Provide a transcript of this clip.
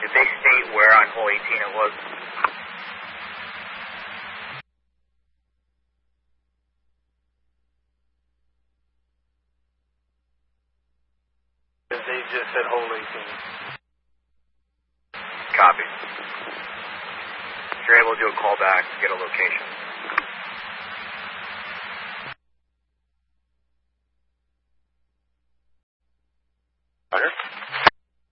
Did they state where on hole 18 it was? They just said hole 18. Copy. If you're able to do a call back, get a location.